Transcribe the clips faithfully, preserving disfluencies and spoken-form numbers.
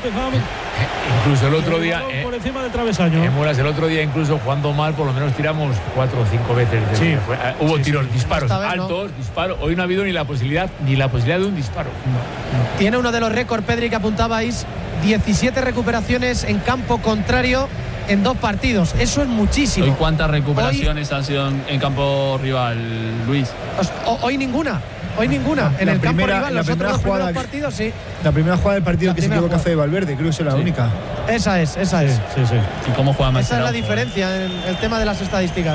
Tottenham. Incluso el otro día eh, por eh, encima del travesaño. Eh, Muras, el otro día incluso jugando mal, por lo menos tiramos cuatro o cinco veces. Sí. Fue, eh, hubo sí, tiros, sí. disparos Esta vez altos, no. disparos. Hoy no ha habido ni la posibilidad ni la posibilidad de un disparo. No, no. Tiene uno de los récords, Pedri, que apuntabais, diecisiete recuperaciones en campo contrario en dos partidos. Eso es muchísimo. ¿Y cuántas recuperaciones hoy, han sido en, en campo rival, Luis? Hoy, hoy ninguna. Hoy ninguna. La, en la el primera, campo rival, la los primera otros jugada, dos partidos, sí. La primera jugada del partido la que se equivocó Café de Valverde, creo que es la sí. única. Esa es, esa sí, es. Sí, sí. ¿Y cómo juega Maxi Esa es la Araujo, diferencia en el tema de las estadísticas.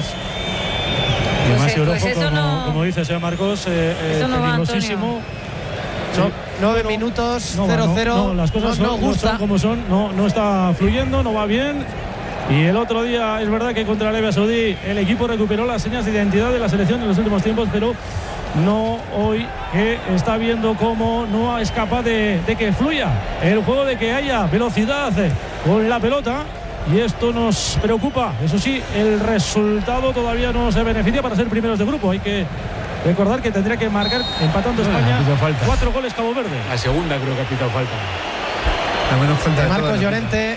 Y Pues, Maxi Araujo, pues eso como, no, como dice señor Marcos, eh, eso no peligrosísimo. No, Sí. nueve no, minutos, no, cero cero. No, no, las cosas no, son, no gusta. son como son, no, no está fluyendo, no va bien. Y el otro día es verdad que contra Arabia Saudí el equipo recuperó las señas de identidad de la selección en los últimos tiempos, pero no hoy, que está viendo cómo no es capaz de, de que fluya el juego, de que haya velocidad con la pelota. Y esto nos preocupa. Eso sí, el resultado todavía no se beneficia para ser primeros de grupo. Hay que recordar que tendría que marcar, empatando España, falta. cuatro goles Cabo Verde. La segunda creo que ha pitado falta. La menos falta de Marcos todas, Llorente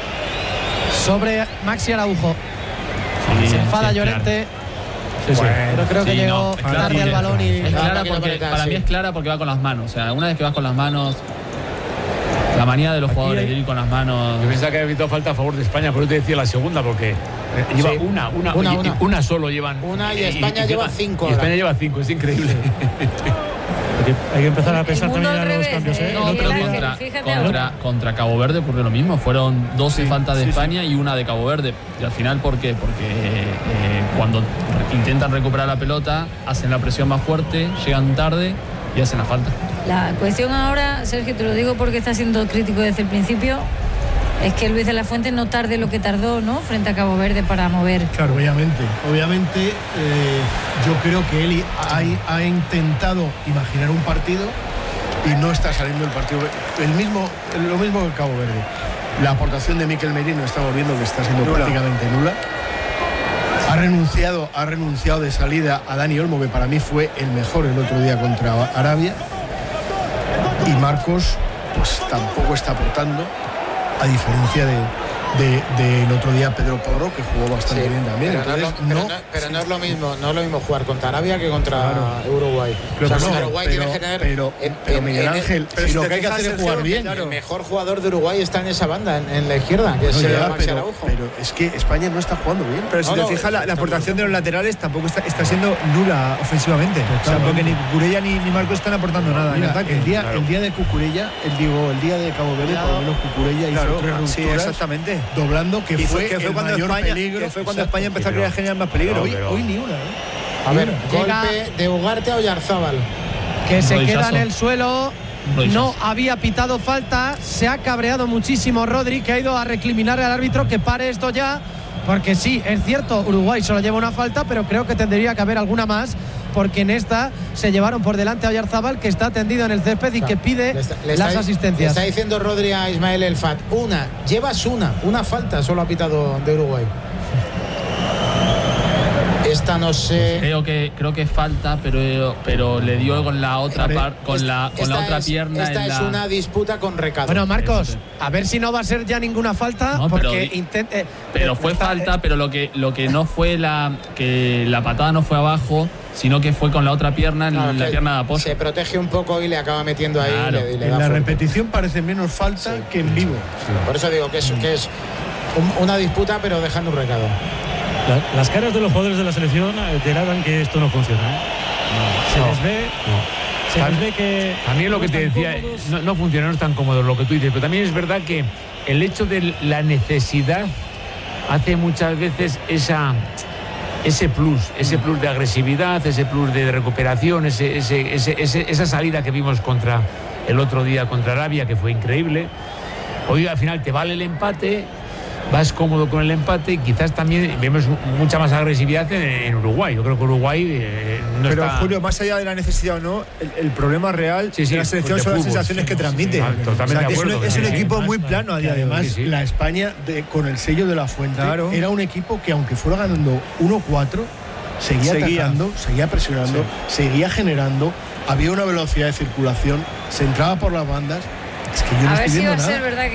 sobre Maxi Araujo. Sí, se enfada sí, Llorente. Sí, sí. Bueno, pero creo que sí, llegó no, es clara tarde al porque- balón y. Es clara no, porque, no, para sí. mí es clara porque va con las manos. O sea, una vez que vas con las manos, la manía de los Aquí jugadores hay- de ir con las manos. Yo pensaba que había pitado falta a favor de España, por eso te decía la segunda, porque lleva Sí. una, una, Una, y- una. y una solo llevan. Una y España lleva cinco Y ahora. España lleva cinco, es increíble. Hay que, hay que empezar a El pensar mundo también al en los revés, cambios. ¿eh? eh. El No, otro pero el día- Ángel, contra, fíjate contra, contra Cabo Verde ocurrió lo mismo. Fueron doce Sí, faltas de sí, España y una de Cabo Verde. Y al final, ¿por qué? Porque eh, cuando intentan recuperar la pelota, hacen la presión más fuerte, llegan tarde y hacen la falta. La cuestión ahora, Sergio, te lo digo porque está siendo crítico desde el principio, es que Luis de la Fuente no tarde lo que tardó, ¿no?, frente a Cabo Verde para mover. Claro, obviamente. Obviamente, eh, yo creo que él ha, ha intentado imaginar un partido y no está saliendo el partido. El mismo, lo mismo que Cabo Verde. La aportación de Mikel Merino estamos viendo que está siendo Nula. prácticamente nula. Ha renunciado, ha renunciado de salida a Dani Olmo, que para mí fue el mejor el otro día contra Arabia. Y Marcos, pues tampoco está aportando, a diferencia de, de, del otro día Pedro Porro, que jugó bastante Sí, bien también. pero, no es, lo, Entonces, pero, no- no, pero no es lo mismo, no es lo mismo jugar contra Arabia que contra Claro. Uruguay. Pero o sea, no, contra Uruguay pero- tienes que tener pero- en- pero en- Miguel en- Ángel, pero si si lo te que hay que fijas, hacer es Sergio, jugar bien. el mejor jugador de Uruguay está en esa banda, en, en la izquierda, que es No, eh, ya, Maxi pero, Araujo. pero es que España no está jugando bien. Pero si No, te no, fijas, la, la está aportación muy de los laterales tampoco está, está siendo nula ofensivamente. O sea, porque ni Cucurella ni, ni Marcos están aportando nada en Mira, ataque. el día, Claro. el día de Cucurella, el, digo, el día de Cabo Verde, por lo menos Cucurella hizo Claro, tres sí, rupturas exactamente. doblando, que Y fue, que fue el cuando mayor España, peligro. que fue cuando Exacto. España empezó a Sí, crear pero- generar más peligro. Hoy, pero- hoy ni una, ¿eh? A ver, Llega- golpe de Ugarte a Oyarzábal. Que se Rodillazo. queda en el suelo. Rodillazo. No había pitado falta. Se ha cabreado muchísimo Rodri, que ha ido a recriminar al árbitro que pare esto ya. Porque sí, es cierto, Uruguay solo lleva una falta, pero creo que tendría que haber alguna más, porque en esta se llevaron por delante a Oyarzábal, que está tendido en el césped y que pide Le está- le las está- asistencias. Le está diciendo Rodri a Ismael El Fat, una, llevas una, una falta solo ha pitado de Uruguay. Esta no sé. Creo que creo que falta, pero pero le dio con la otra par, con la con la Esta otra es- pierna Esta en es la... una disputa con Recado. Bueno, Marcos, Eso a ver si no va a ser ya ninguna falta, No, pero porque di- intente. Pero fue falta, pero lo que lo que no fue la que la patada no fue abajo, sino que fue con la otra pierna en Claro, la que pierna de apoyo. se protege un poco y le acaba metiendo ahí. Claro. y le- y le En da la fuerte. repetición parece menos falta Sí. que en vivo. Por eso digo que es, que es un- una disputa, pero dejando un recado. La- las caras de los jugadores de la selección eh, delatan que esto no funciona. ¿eh? Se No, les ve, no. se Tam- les ve que También lo no que te están decía, cómodos. no, no funciona, no es tan cómodo lo que tú dices, pero también es verdad que el hecho de la necesidad hace muchas veces esa, ese plus, ese plus de agresividad, ese plus de recuperación, ese, ese, ese- ese- esa salida que vimos contra el otro día contra Arabia, que fue increíble. Hoy al final te vale el empate, vas cómodo con el empate y quizás también vemos mucha más agresividad en, en Uruguay. Yo creo que Uruguay eh, no Pero está... Julio, más allá de la necesidad o no, el, el problema real Sí, sí, de la selección de son las fútbol, sensaciones sí, que sí, transmite. sí, totalmente O sea, de que es un- acuerdo, es un, sí, sí. equipo muy Además, plano a día de Además, hoy. sí, sí. la España, de- con el sello de la Fuente, Claro. era un equipo que, aunque fuera ganando uno cuatro, seguía, Seguía. atacando, seguía presionando, seguía generando, había una velocidad de circulación, se entraba por las bandas. Es que yo no A ver estoy si va viendo a nada. ser verdad que